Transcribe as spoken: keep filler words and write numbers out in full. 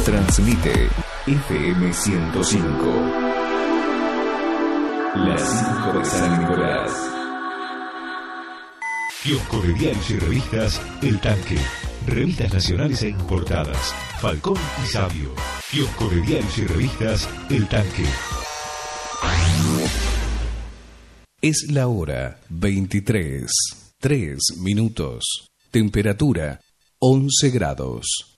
Transmite F M ciento cinco. Las cinco de San Nicolás. Kiosco de diarios y revistas El Tanque. Revistas nacionales e importadas. Falcón y Sabio. Kiosco de diarios y revistas El Tanque. Es la hora veintitrés, tres minutos. Temperatura once grados.